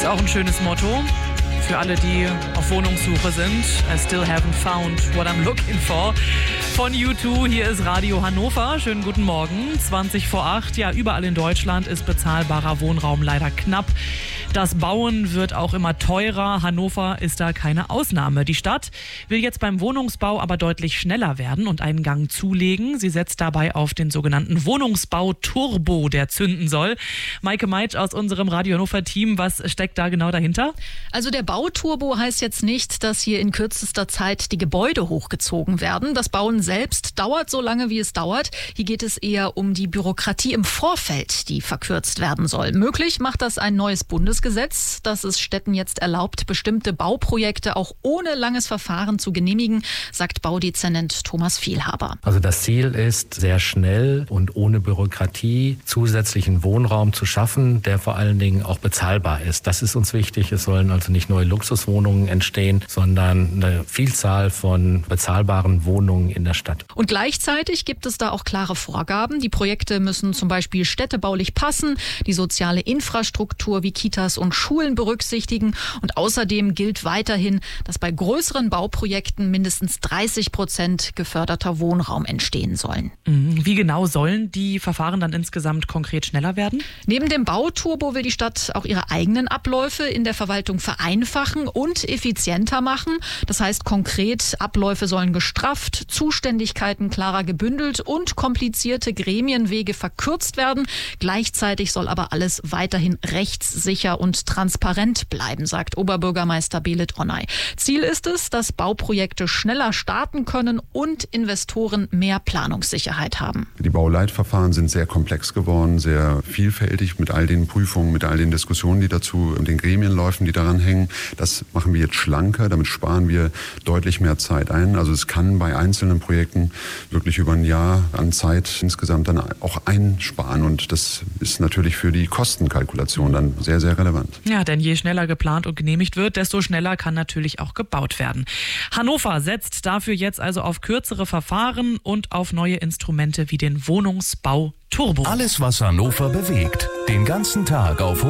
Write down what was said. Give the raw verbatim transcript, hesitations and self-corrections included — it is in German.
Auch ein schönes Motto für alle, die auf Wohnungssuche sind. I still haven't found what I'm looking for. Von U zwei, hier ist Radio Hannover. Schönen guten Morgen, zwanzig vor acht. Ja, überall in Deutschland ist bezahlbarer Wohnraum leider knapp. Das Bauen wird auch immer teurer. Hannover ist da keine Ausnahme. Die Stadt will jetzt beim Wohnungsbau aber deutlich schneller werden und einen Gang zulegen. Sie setzt dabei auf den sogenannten Wohnungsbau-Turbo, der zünden soll. Maike Meitsch aus unserem Radio Hannover-Team, was steckt da genau dahinter? Also der Bauturbo heißt jetzt nicht, dass hier in kürzester Zeit die Gebäude hochgezogen werden. Das Bauen selbst dauert so lange, wie es dauert. Hier geht es eher um die Bürokratie im Vorfeld, die verkürzt werden soll. Möglich macht das ein neues Bundesgesetz, das es Städten jetzt erlaubt, bestimmte Bauprojekte auch ohne langes Verfahren zu genehmigen, sagt Baudezernent Thomas Vielhaber. Also das Ziel ist, sehr schnell und ohne Bürokratie zusätzlichen Wohnraum zu schaffen, der vor allen Dingen auch bezahlbar ist. Das ist uns wichtig. Es sollen also nicht neue Luxuswohnungen entstehen, sondern eine Vielzahl von bezahlbaren Wohnungen in der Stadt. Und gleichzeitig gibt es da auch klare Vorgaben. Die Projekte müssen zum Beispiel städtebaulich passen, die soziale Infrastruktur wie Kitas und Schulen berücksichtigen. Und außerdem gilt weiterhin, dass bei größeren Bauprojekten mindestens dreißig Prozent geförderter Wohnraum entstehen sollen. Wie genau sollen die Verfahren dann insgesamt konkret schneller werden? Neben dem Bauturbo will die Stadt auch ihre eigenen Abläufe in der Verwaltung vereinfachen und effizienter machen. Das heißt konkret, Abläufe sollen gestrafft, Zuständigkeiten klarer gebündelt und komplizierte Gremienwege verkürzt werden. Gleichzeitig soll aber alles weiterhin rechtssicher und transparent bleiben, sagt Oberbürgermeister Belit Onay. Ziel ist es, dass Bauprojekte schneller starten können und Investoren mehr Planungssicherheit haben. Die Bauleitverfahren sind sehr komplex geworden, sehr vielfältig mit all den Prüfungen, mit all den Diskussionen, die dazu und den Gremien laufen, die daran hängen. Das machen wir jetzt schlanker, damit sparen wir deutlich mehr Zeit ein. Also es kann bei einzelnen Projekten wirklich über ein Jahr an Zeit insgesamt dann auch einsparen und das ist natürlich für die Kostenkalkulation dann sehr, sehr relevant. Ja, denn je schneller geplant und genehmigt wird, desto schneller kann natürlich auch gebaut werden. Hannover setzt dafür jetzt also auf kürzere Verfahren und auf neue Instrumente wie den Wohnungsbau Turbo. Alles, was Hannover bewegt, den ganzen Tag auf